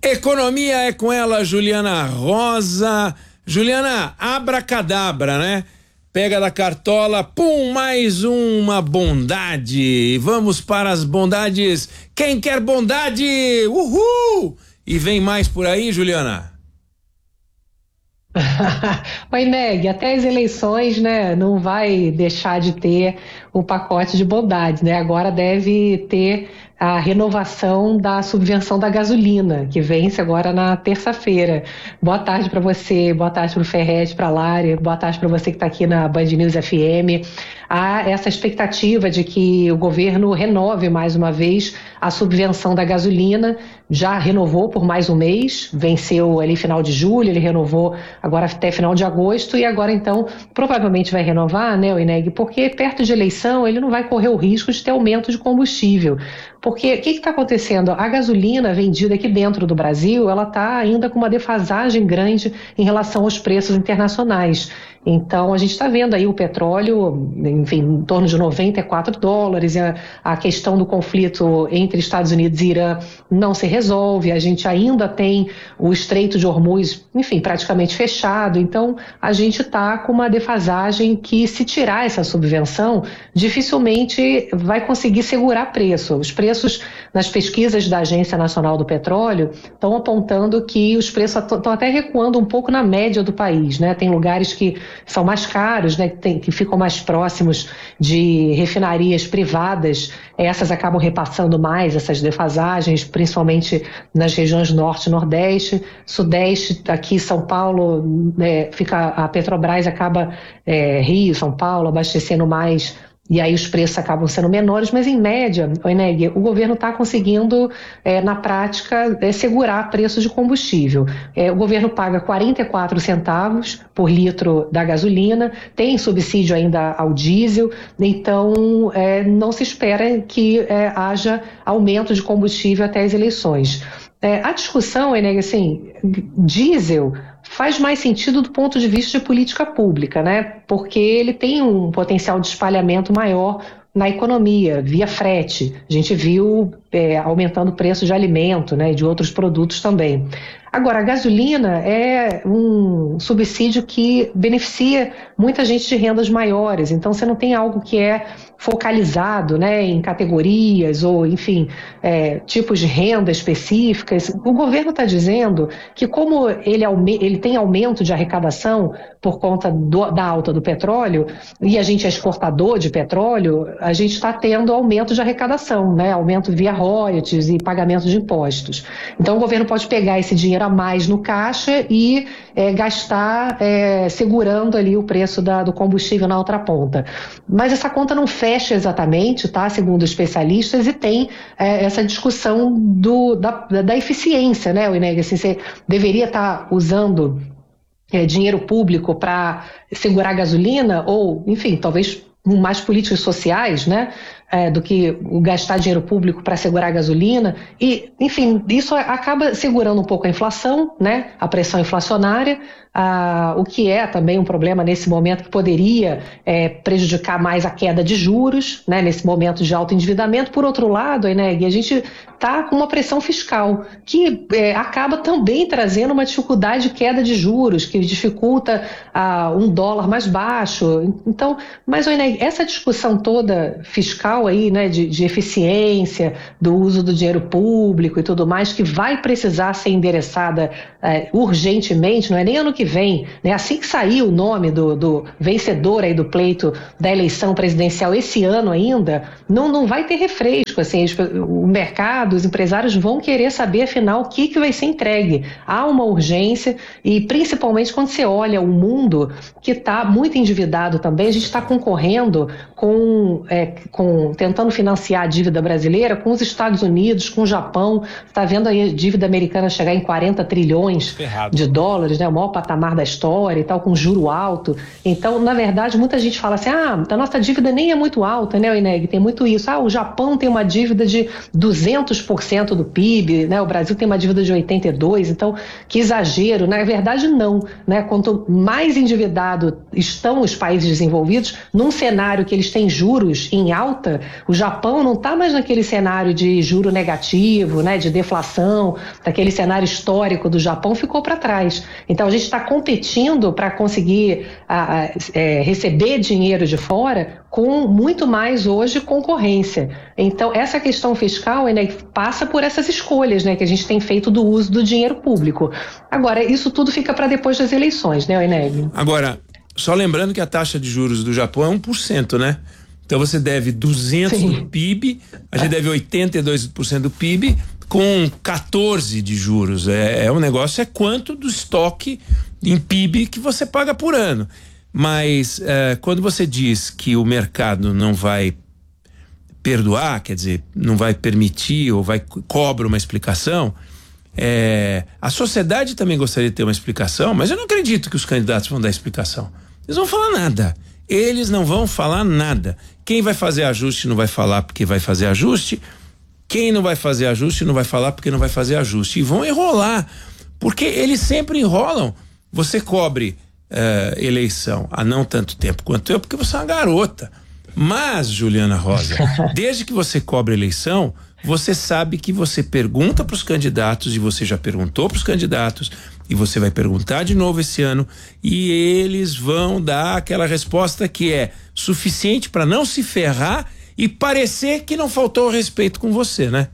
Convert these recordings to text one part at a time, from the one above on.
Economia é com ela, Juliana Rosa. Juliana, abracadabra, né? Pega da cartola, pum, mais uma bondade. Vamos para as bondades. Quem quer bondade? Uhul! E vem mais por aí, Juliana? Oi, Neg, até as eleições, né, não vai deixar de ter o pacote de bondade, né? Agora deve ter a renovação da subvenção da gasolina, que vence agora na terça-feira. Boa tarde para você, boa tarde para o Ferrete, para a Lari, boa tarde para você que está aqui na Band News FM. Há essa expectativa de que o governo renove mais uma vez a subvenção da gasolina, já renovou por mais um mês, venceu ali final de julho, ele renovou agora até final de agosto e agora então provavelmente vai renovar, né, o INEG, porque perto de eleição ele não vai correr o risco de ter aumento de combustível. Porque o que está acontecendo? A gasolina vendida aqui dentro do Brasil, ela está ainda com uma defasagem grande em relação aos preços internacionais. Então, a gente está vendo aí o petróleo, enfim, em torno de $94. A questão do conflito entre Estados Unidos e Irã não se resolve. A gente ainda tem o Estreito de Hormuz, enfim, praticamente fechado. Então, a gente está com uma defasagem que, se tirar essa subvenção, dificilmente vai conseguir segurar preço. Os preços nas pesquisas da Agência Nacional do Petróleo estão apontando que os preços estão até recuando um pouco na média do país, né? Tem lugares que são mais caros, né, que ficam mais próximos de refinarias privadas, essas acabam repassando mais essas defasagens, principalmente nas regiões norte e nordeste, sudeste, aqui São Paulo, a Petrobras acaba, Rio, São Paulo, abastecendo mais. E aí os preços acabam sendo menores, mas em média, Eneg, o governo está conseguindo, na prática, segurar preços de combustível. O governo paga 44 centavos por litro da gasolina, tem subsídio ainda ao diesel, então não se espera que haja aumento de combustível até as eleições. A discussão, Eneg, assim, diesel faz mais sentido do ponto de vista de política pública, né? Porque ele tem um potencial de espalhamento maior na economia, via frete. A gente viu aumentando o preço de alimento, né, e de outros produtos também. Agora, a gasolina é um subsídio que beneficia muita gente de rendas maiores, então você não tem algo que é focalizado, né, em categorias ou, enfim, tipos de renda específicas. O governo está dizendo que como ele tem aumento de arrecadação por conta da alta do petróleo, e a gente é exportador de petróleo, a gente está tendo aumento de arrecadação, né, aumento via royalties e pagamento de impostos. Então o governo pode pegar esse dinheiro a mais no caixa e gastar segurando ali o preço do combustível na outra ponta. Mas essa conta não fecha exatamente, tá? Segundo especialistas, e tem essa discussão da eficiência, né, Ineg? Assim, você deveria estar usando dinheiro público para segurar a gasolina ou, enfim, talvez mais políticas sociais, né, do que gastar dinheiro público para segurar a gasolina. E, enfim, isso acaba segurando um pouco a inflação, né, a pressão inflacionária, o que é também um problema nesse momento que poderia prejudicar mais a queda de juros, né, nesse momento de alto endividamento. Por outro lado, Eneg, a gente está com uma pressão fiscal que acaba também trazendo uma dificuldade de queda de juros, que dificulta um dólar mais baixo. Então, mas, Eneg, essa discussão toda fiscal aí, né, de eficiência, do uso do dinheiro público e tudo mais, que vai precisar ser endereçada urgentemente, não é nem ano que vem, né? Assim que sair o nome do vencedor aí do pleito da eleição presidencial esse ano ainda, não vai ter refresco, assim, o mercado, os empresários vão querer saber afinal o que vai ser entregue. Há uma urgência e principalmente quando você olha o mundo que está muito endividado também, a gente está concorrendo tentando financiar a dívida brasileira com os Estados Unidos, com o Japão, está vendo aí a dívida americana chegar em 40 trilhões de dólares, né, o maior patamar da história e tal, com juro alto. Então, na verdade, muita gente fala assim, a nossa dívida nem é muito alta, né, Ineg? Tem muito isso. O Japão tem uma dívida de 200% do PIB, né, o Brasil tem uma dívida de 82%, então, que exagero. Na verdade, não, né? Quanto mais endividado estão os países desenvolvidos, num cenário que eles tem juros em alta, o Japão não está mais naquele cenário de juro negativo, né, de deflação, daquele cenário histórico do Japão, ficou para trás. Então a gente está competindo para conseguir receber dinheiro de fora com muito mais hoje concorrência. Então essa questão fiscal, né, passa por essas escolhas, né, que a gente tem feito do uso do dinheiro público. Agora, isso tudo fica para depois das eleições, né, Eneg? Agora, só lembrando que a taxa de juros do Japão é 1%, né? Então você deve 200 do PIB, a gente deve 82% do PIB com 14 de juros. Um negócio, é quanto do estoque em PIB que você paga por ano. Mas quando você diz que o mercado não vai perdoar, quer dizer, não vai permitir ou cobra uma explicação, a sociedade também gostaria de ter uma explicação, mas eu não acredito que os candidatos vão dar explicação. Eles não vão falar nada. Eles não vão falar nada. Quem vai fazer ajuste não vai falar porque vai fazer ajuste. Quem não vai fazer ajuste não vai falar porque não vai fazer ajuste. E vão enrolar, porque eles sempre enrolam. Você cobre eleição há não tanto tempo quanto eu, porque você é uma garota. Mas, Juliana Rosa, desde que você cobre eleição, você sabe que você pergunta para os candidatos, e você já perguntou para os candidatos, e você vai perguntar de novo esse ano, e eles vão dar aquela resposta que é suficiente para não se ferrar e parecer que não faltou respeito com você, né?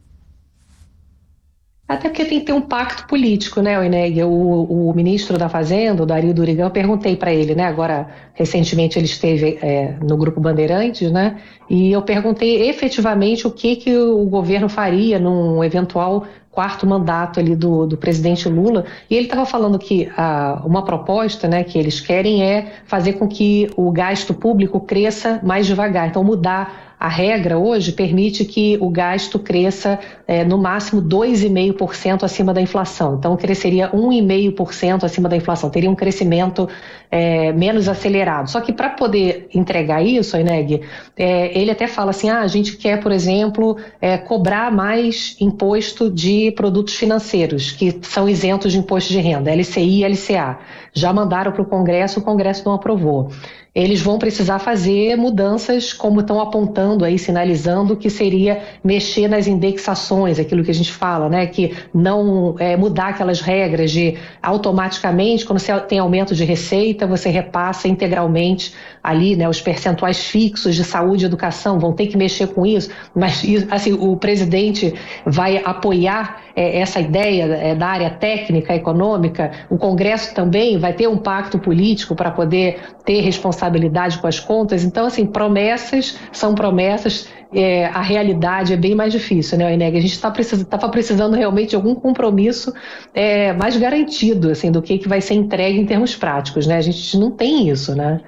Até porque tem que ter um pacto político, né, Eneg? O ministro da Fazenda, o Dario Durigan, eu perguntei para ele, né? Agora, recentemente ele esteve no Grupo Bandeirantes, né? E eu perguntei efetivamente o que o governo faria num eventual quarto mandato ali do presidente Lula. E ele estava falando que uma proposta, né, que eles querem é fazer com que o gasto público cresça mais devagar. Então, mudar a regra hoje permite que o gasto cresça no máximo 2,5% acima da inflação. Então, cresceria 1,5% acima da inflação. Teria um crescimento menos acelerado. Só que para poder entregar isso, Eneg, ele até fala assim, a gente quer, por exemplo, cobrar mais imposto de produtos financeiros, que são isentos de imposto de renda, LCI e LCA. Já mandaram para o Congresso não aprovou. Eles vão precisar fazer mudanças, como estão apontando aí, sinalizando que seria mexer nas indexações, aquilo que a gente fala, né? Que não mudar aquelas regras de automaticamente, quando você tem aumento de receita, você repassa integralmente ali, né? Os percentuais fixos de saúde e educação, vão ter que mexer com isso, mas assim, o presidente vai apoiar essa ideia da área técnica, econômica. O Congresso também vai ter um pacto político para poder ter responsabilidade com as contas. Então, assim, promessas são promessas, a realidade é bem mais difícil, né, Eneg? A gente estava precisando realmente de algum compromisso mais garantido, assim, do que vai ser entregue em termos práticos, né? A gente não tem isso, né?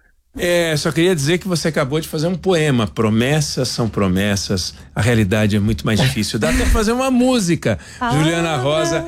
Só queria dizer que você acabou de fazer um poema. Promessas são promessas, a realidade é muito mais difícil. Dá até fazer uma música. Palavras, Juliana Rosa.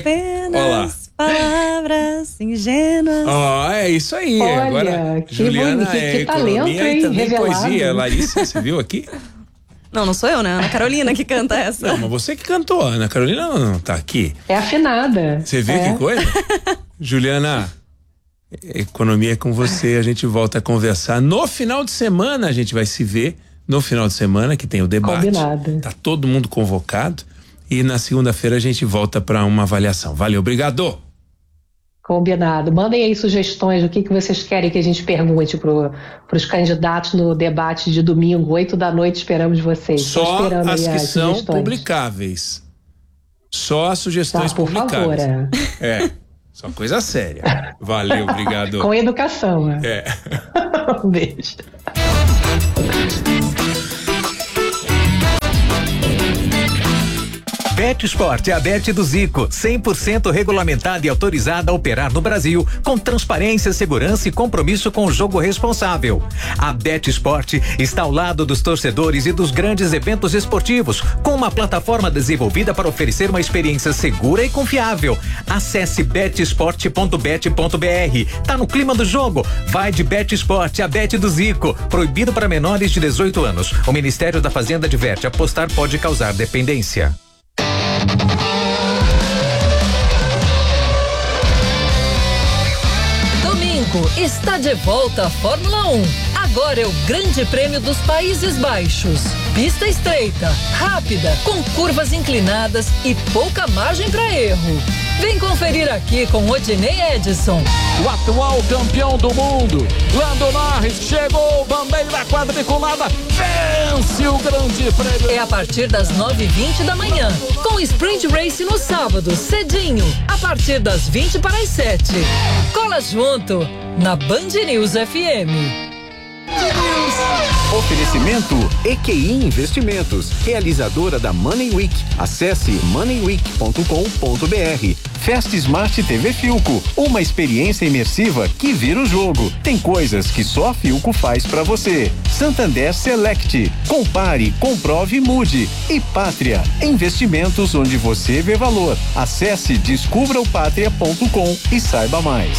Apenas palavras ingênuas. É isso aí. Olha, agora, que Juliana bonito, que economia talento, e também revelado. poesia. Larissa, você viu aqui? Não sou eu, né? Ana Carolina que canta essa. Não, mas você que cantou. A Ana Carolina não tá aqui. É afinada. Você viu que coisa? Juliana, economia é com você, a gente volta a conversar. No final de semana a gente vai se ver, no final de semana que tem o debate. Combinado. Tá todo mundo convocado e na segunda-feira a gente volta para uma avaliação. Valeu, obrigado. Combinado. Mandem aí sugestões do que vocês querem que a gente pergunte para os candidatos no debate de domingo, 8 da noite, esperamos vocês. Só esperando as aí que são sugestões. Publicáveis. Só as sugestões por publicáveis. favor. Só coisa séria. Valeu, obrigado. Com educação. Um beijo. BetSport é a Bet do Zico, 100% regulamentada e autorizada a operar no Brasil, com transparência, segurança e compromisso com o jogo responsável. A BetSport está ao lado dos torcedores e dos grandes eventos esportivos, com uma plataforma desenvolvida para oferecer uma experiência segura e confiável. Acesse betsport.bet.br. Tá no clima do jogo? Vai de BetSport, a Bet do Zico. Proibido para menores de 18 anos. O Ministério da Fazenda adverte: apostar pode causar dependência. Domingo está de volta a Fórmula 1. Agora agora é o Grande Prêmio dos Países Baixos. Pista estreita, rápida, com curvas inclinadas e pouca margem para erro. Vem conferir aqui com Odinei Edson. O atual campeão do mundo, Lando Norris, chegou, bandeira quadriculada, vence o Grande Prêmio. É a partir das 9h20 da manhã, com Sprint Race no sábado, cedinho, a partir das 6:20. Cola junto, na Band News FM. Oferecimento EQI Investimentos, realizadora da Money Week. Acesse moneyweek.com.br. Fast Smart TV Philco, uma experiência imersiva que vira o jogo. Tem coisas que só a Philco faz pra você. Santander Select, compare, comprove, mude. E Pátria, investimentos onde você vê valor. Acesse descubraopatria.com e saiba mais.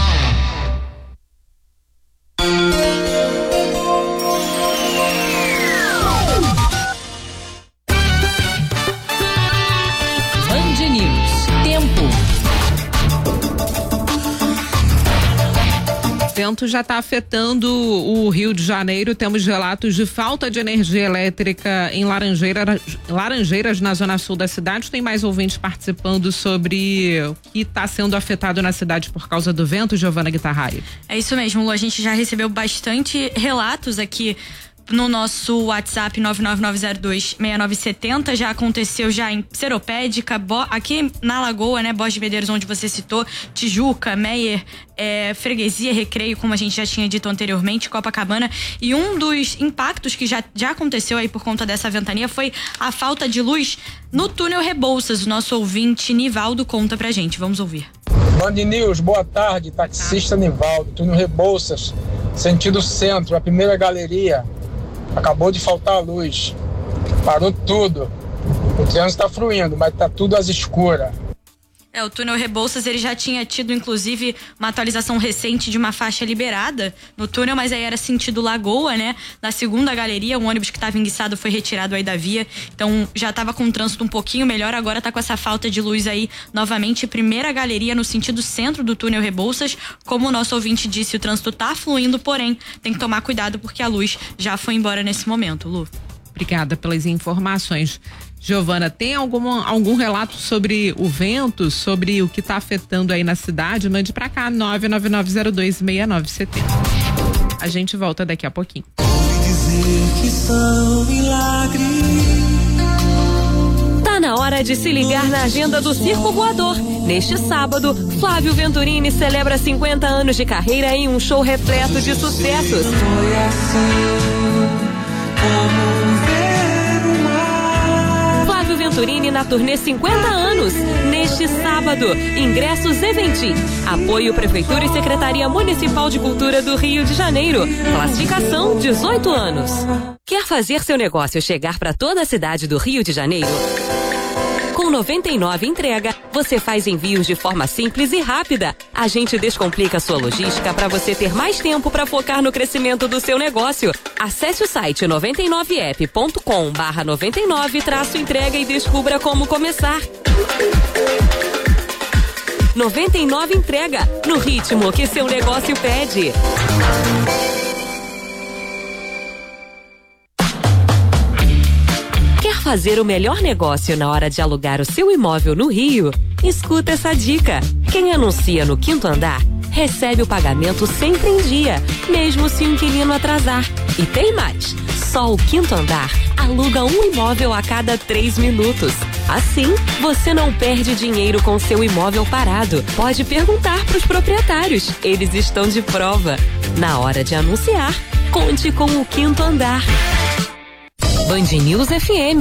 O vento já está afetando o Rio de Janeiro. Temos relatos de falta de energia elétrica em Laranjeiras, na zona sul da cidade. Tem mais ouvintes participando sobre o que está sendo afetado na cidade por causa do vento, Giovana Guitarrari. É isso mesmo, Lu. A gente já recebeu bastante relatos aqui no nosso WhatsApp 999026970, já aconteceu já em Seropédica, aqui na Lagoa, né, Borges de Medeiros, onde você citou, Tijuca, Meier, Freguesia, Recreio, como a gente já tinha dito anteriormente, Copacabana. E um dos impactos que já aconteceu aí por conta dessa ventania foi a falta de luz no túnel Rebouças. O nosso ouvinte Nivaldo conta pra gente, vamos ouvir. Band News, boa tarde, taxista Nivaldo, túnel Rebouças, sentido centro, a primeira galeria. Acabou de faltar a luz, parou tudo. O trânsito está fluindo, mas está tudo às escuras. O túnel Rebouças, ele já tinha tido inclusive uma atualização recente de uma faixa liberada no túnel, mas aí era sentido Lagoa, né? Na segunda galeria, um ônibus que estava enguiçado foi retirado aí da via, então já estava com o trânsito um pouquinho melhor, agora tá com essa falta de luz aí novamente, primeira galeria no sentido centro do túnel Rebouças. Como o nosso ouvinte disse, o trânsito tá fluindo, porém tem que tomar cuidado porque a luz já foi embora nesse momento, Lu. Obrigada pelas informações. Giovana, tem algum relato sobre o vento, sobre o que está afetando aí na cidade? Mande pra cá, 999026970. A gente volta daqui a pouquinho. Dizer que são milagres. Tá na hora de se ligar na agenda do Circo Voador. Neste sábado, Flávio Venturini celebra 50 anos de carreira em um show repleto de sucessos. Foi assim, como Venturini na turnê 50 anos, neste sábado. Ingressos Eventi. Apoio Prefeitura e Secretaria Municipal de Cultura do Rio de Janeiro. Classificação 18 anos. Quer fazer seu negócio chegar para toda a cidade do Rio de Janeiro? Com 99 entrega, você faz envios de forma simples e rápida. A gente descomplica a sua logística para você ter mais tempo para focar no crescimento do seu negócio. Acesse o site 99app.com/99-entrega e descubra como começar. 99 entrega, no ritmo que seu negócio pede. Quer fazer o melhor negócio na hora de alugar o seu imóvel no Rio? Escuta essa dica. Quem anuncia no 5º andar recebe o pagamento sempre em dia, mesmo se o inquilino atrasar. E tem mais. Só o 5º andar aluga um imóvel a cada 3 minutos. Assim, você não perde dinheiro com seu imóvel parado. Pode perguntar para os proprietários. Eles estão de prova. Na hora de anunciar, conte com o 5º andar. Band News FM.